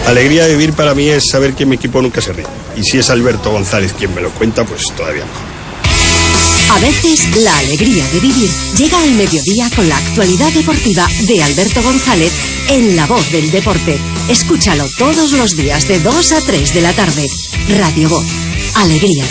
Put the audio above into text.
Alegría de vivir para mí es saber que mi equipo nunca se ríe. Y si es Alberto González quien me lo cuenta, pues todavía mejor. A veces, la alegría de vivir llega al mediodía con la actualidad deportiva de Alberto González en La Voz del Deporte. Escúchalo todos los días de 2 a 3 de la tarde. Radio Voz. Alegría